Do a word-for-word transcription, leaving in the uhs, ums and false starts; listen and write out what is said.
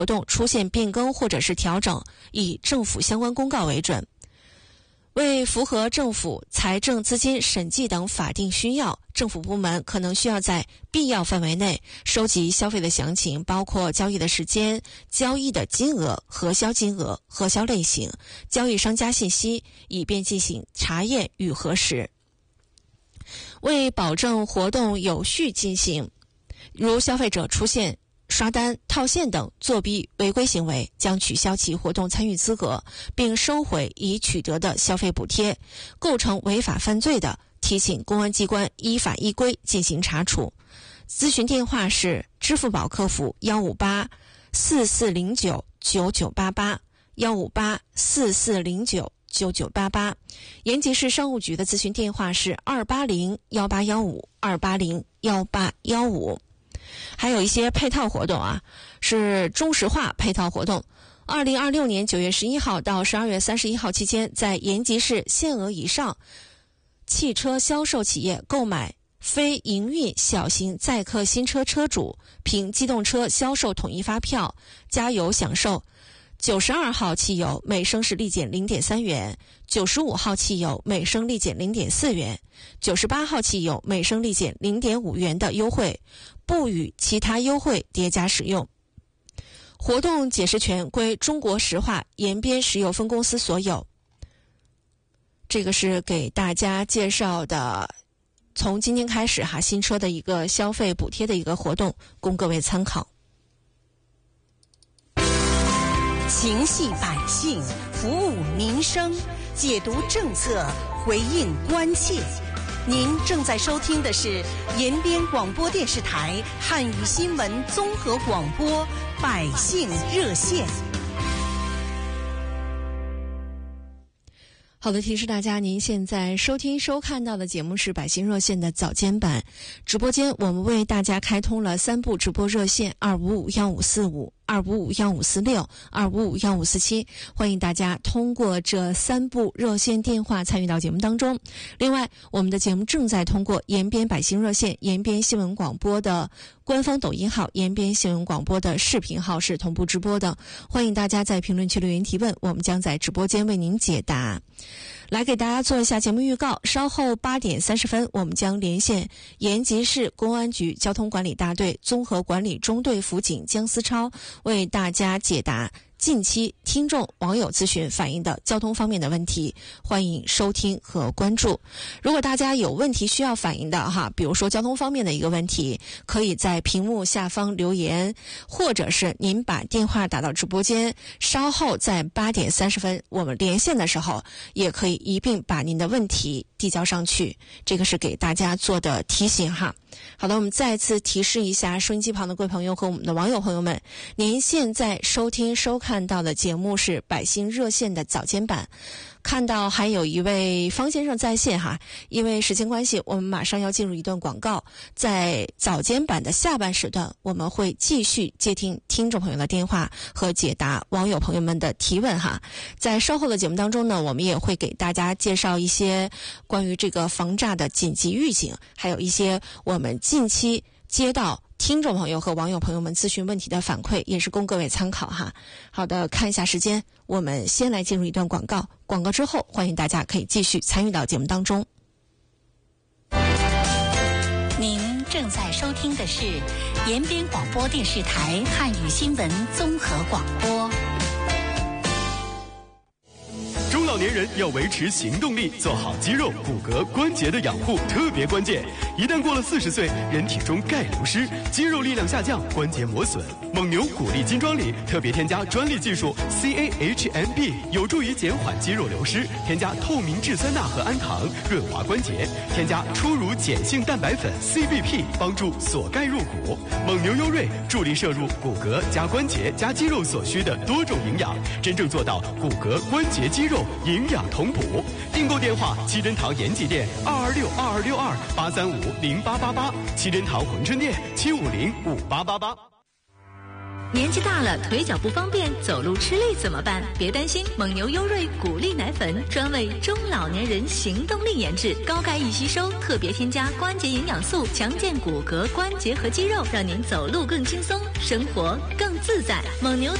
活动出现变更或者是调整，以政府相关公告为准。为符合政府财政资金审计等法定需要，政府部门可能需要在必要范围内收集消费的详情，包括交易的时间、交易的金额、核销金额、核销类型、交易商家信息，以便进行查验与核实。为保证活动有序进行，如消费者出现刷单、套现等作弊违规行为，将取消其活动参与资格，并收回已取得的消费补贴。构成违法犯罪的，提请公安机关依法依规进行查处。咨询电话是支付宝客服幺五八四四零九九九八八幺五八四四零九九九八八。延吉市商务局的咨询电话是二八零幺八幺五二八零幺八幺五。还有一些配套活动啊，是中石化配套活动。二零二六年九月十一号到十二月三十一号期间，在延吉市限额以上汽车销售企业购买非营运小型载客新车车主凭机动车销售统一发票加油享受九十二号汽油每升时立减 零点三元，九十五号汽油每升立减 零点四元，九十八号汽油每升立减 零点五元的优惠，不与其他优惠叠加使用。活动解释权归中国石化延边石油分公司所有。这个是给大家介绍的，从今天开始哈，新车的一个消费补贴的一个活动，供各位参考。 情系百姓，服务民生，解读政策，回应关切。您正在收听的是延边广播电视台汉语新闻综合广播百姓热线。 好的，提示大家，您现在收听收看到的节目是百姓热线的早间版直播间，我们为大家开通了三部直播热线二五五幺五四五、二五五幺五四六、二五五幺五四七，欢迎大家通过这三部热线电话参与到节目当中。另外，我们的节目正在通过延边百姓热线、延边新闻广播的官方抖音号、延边新闻广播的视频号是同步直播的，欢迎大家在评论区留言提问，我们将在直播间为您解答。来给大家做一下节目预告，稍后八点三十分，我们将连线延吉市公安局交通管理大队综合管理中队辅警姜思超，为大家解答近期听众网友咨询反映的交通方面的问题，欢迎收听和关注。如果大家有问题需要反映的哈，比如说交通方面的一个问题，可以在屏幕下方留言，或者是您把电话打到直播间，稍后在八点三十分我们连线的时候，也可以一并把您的问题递交上去，这个是给大家做的提醒哈。好的，我们再次提示一下收音机旁的各位朋友和我们的网友朋友们，您现在收听收看到的节目是百姓热线的早间版。看到还有一位方先生在线哈，因为时间关系，我们马上要进入一段广告，在早间版的下半时段，我们会继续接听听众朋友的电话和解答网友朋友们的提问哈。在稍后的节目当中呢，我们也会给大家介绍一些关于这个防诈的紧急预警，还有一些我们近期接到听众朋友和网友朋友们咨询问题的反馈，也是供各位参考哈。好的，看一下时间，我们先来进入一段广告，广告之后欢迎大家可以继续参与到节目当中。 您正在收听的是延边广播电视台汉语新闻综合广播。 中老年人要维持行动力，做好肌肉、骨骼、关节的养护特别关键。一旦过了四十岁，人体中钙流失，肌肉力量下降，关节磨损。蒙牛骨力金装里特别添加专利技术 C A H M B， 有助于减缓肌肉流失。添加透明质酸钠和氨糖，润滑关节。添加初乳碱性蛋白粉 C B P， 帮助锁钙入骨。蒙牛优瑞助力摄入骨骼加关节加肌肉所需的多种营养，真正做到骨骼、关节、肌肉营养同补。订购电话：七珍堂延吉店二二六二二六二八三五零八八八，七珍堂珲春店七五零五八八八。 年纪大了，腿脚不方便，走路吃力怎么办？别担心，蒙牛优瑞骨力奶粉专为中老年人行动力研制，高钙易吸收，特别添加关节营养素，强健骨骼、关节和肌肉，让您走路更轻松，生活更自在。蒙牛